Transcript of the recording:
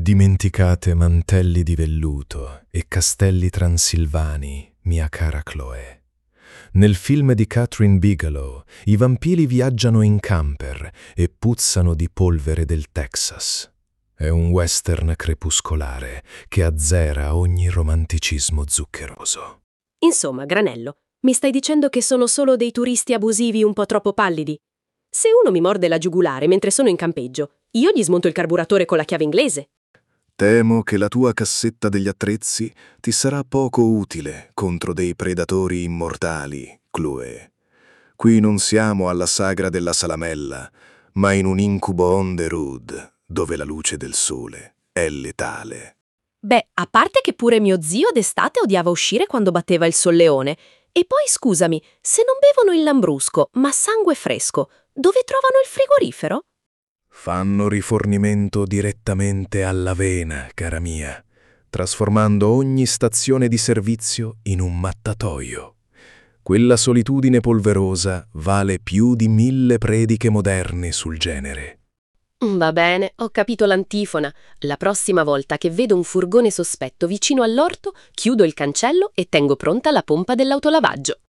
Dimenticate mantelli di velluto e castelli transilvani, mia cara Chloe. Nel film di Catherine Bigelow, i vampiri viaggiano in camper e puzzano di polvere del Texas. È un western crepuscolare che azzera ogni romanticismo zuccheroso. Insomma, Granello, mi stai dicendo che sono solo dei turisti abusivi un po' troppo pallidi? Se uno mi morde la giugulare mentre sono in campeggio, io gli smonto il carburatore con la chiave inglese. Temo che la tua cassetta degli attrezzi ti sarà poco utile contro dei predatori immortali, Chloe. Qui non siamo alla sagra della Salamella, ma in un incubo on the road, dove la luce del sole è letale. Beh, a parte che pure mio zio d'estate odiava uscire quando batteva il solleone. E poi, scusami, se non bevono il lambrusco, ma sangue fresco, dove trovano il frigorifero? Fanno rifornimento direttamente alla vena, cara mia, trasformando ogni stazione di servizio in un mattatoio. Quella solitudine polverosa vale più di 1000 prediche moderne sul genere. Va bene, ho capito l'antifona. La prossima volta che vedo un furgone sospetto vicino all'orto, chiudo il cancello e tengo pronta la pompa dell'autolavaggio.